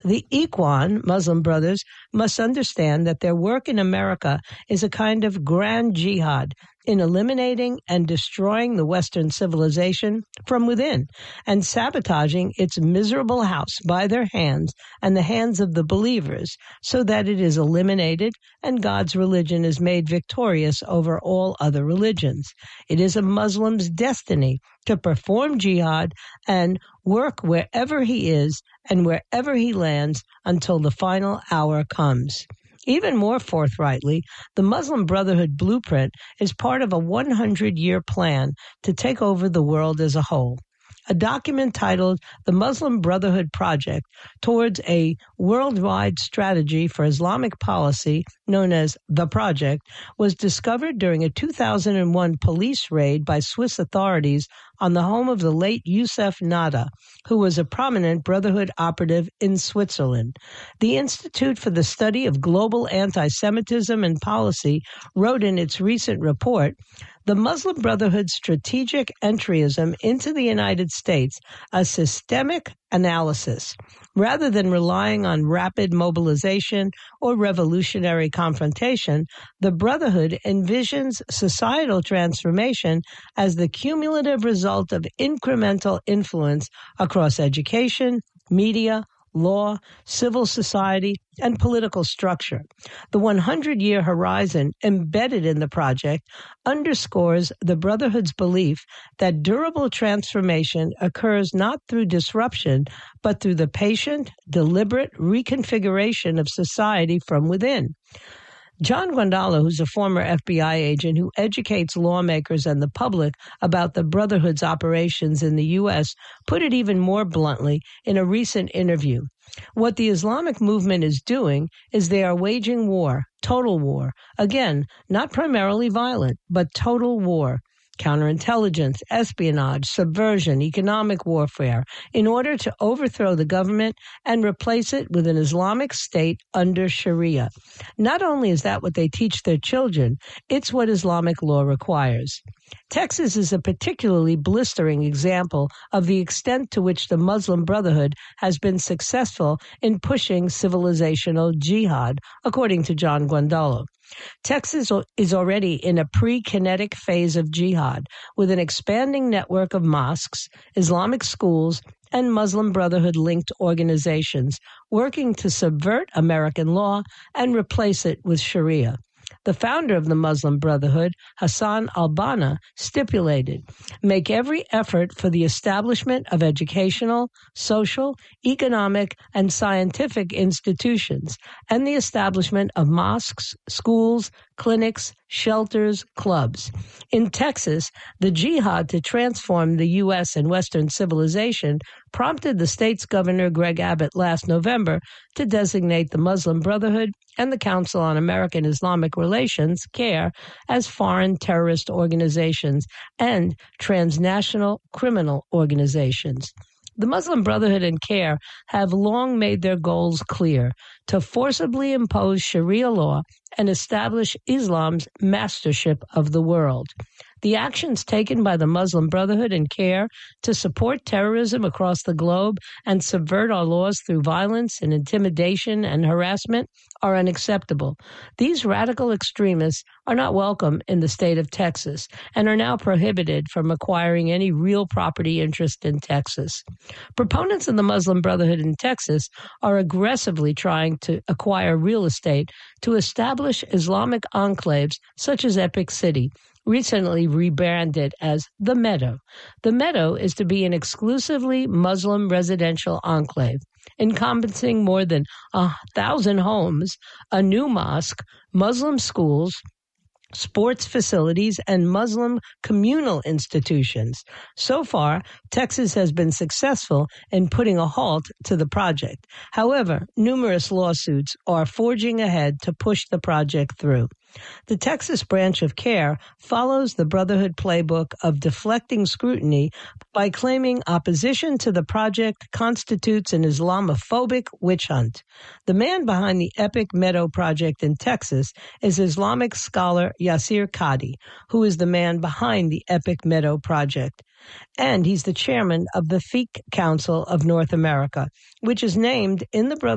The Ikhwan, Muslim brothers, must understand that their work in America is a kind of grand jihad in eliminating and destroying the Western civilization from within and sabotaging its miserable house by their hands and the hands of the believers so that it is eliminated and God's religion is made victorious over all other religions. It is a Muslim's destiny to perform jihad and work wherever he is and wherever he lands until the final hour comes. Even more forthrightly, the Muslim Brotherhood blueprint is part of a 100-year plan to take over the world as a whole. A document titled The Muslim Brotherhood Project towards a worldwide strategy for Islamic policy, known as The Project, was discovered during a 2001 police raid by Swiss authorities on the home of the late Youssef Nada, who was a prominent Brotherhood operative in Switzerland. The Institute for the Study of Global Anti-Semitism and Policy wrote in its recent report, "The Muslim Brotherhood's strategic entryism into the United States, a systemic analysis. Rather than relying on rapid mobilization or revolutionary confrontation, the Brotherhood envisions societal transformation as the cumulative result of incremental influence across education, media, law, civil society, and political structure. The 100-year horizon embedded in the project underscores the Brotherhood's belief that durable transformation occurs not through disruption, but through the patient, deliberate reconfiguration of society from within." John Guandolo, who's a former FBI agent who educates lawmakers and the public about the Brotherhood's operations in the U.S., put it even more bluntly in a recent interview. What the Islamic movement is doing is they are waging war, total war. Again, not primarily violent, but total war. Counterintelligence, espionage, subversion, economic warfare, in order to overthrow the government and replace it with an Islamic state under Sharia. Not only is that what they teach their children, it's what Islamic law requires. Texas is a particularly blistering example of the extent to which the Muslim Brotherhood has been successful in pushing civilizational jihad, according to John Guandolo. Texas is already in a pre-kinetic phase of jihad, with an expanding network of mosques, Islamic schools, and Muslim Brotherhood-linked organizations working to subvert American law and replace it with Sharia. The founder of the Muslim Brotherhood, Hassan al-Banna, stipulated, "Make every effort for the establishment of educational, social, economic, and scientific institutions, and the establishment of mosques, schools, clinics, shelters, clubs." In Texas, the jihad to transform the U.S. and Western civilization prompted the state's governor, Greg Abbott, last November to designate the Muslim Brotherhood and the Council on American Islamic Relations, CAIR, as foreign terrorist organizations and transnational criminal organizations. The Muslim Brotherhood and CAIR have long made their goals clear: to forcibly impose Sharia law and establish Islam's mastership of the world. The actions taken by the Muslim Brotherhood and CAIR to support terrorism across the globe and subvert our laws through violence and intimidation and harassment are unacceptable. These radical extremists are not welcome in the state of Texas and are now prohibited from acquiring any real property interest in Texas. Proponents of the Muslim Brotherhood in Texas are aggressively trying to acquire real estate to establish Islamic enclaves such as Epic City, recently rebranded as The Meadow. The Meadow is to be an exclusively Muslim residential enclave, encompassing more than 1,000 homes, a new mosque, Muslim schools, sports facilities, and Muslim communal institutions. So far, Texas has been successful in putting a halt to the project. However, numerous lawsuits are forging ahead to push the project through. The Texas branch of CAIR follows the Brotherhood playbook of deflecting scrutiny by claiming opposition to the project constitutes an Islamophobic witch hunt. The man behind the Epic Meadow project in Texas is Islamic scholar Yasir Qadhi, who is the man behind the Epic Meadow project. And he's the chairman of the Fiqh Council of North America, which is named in the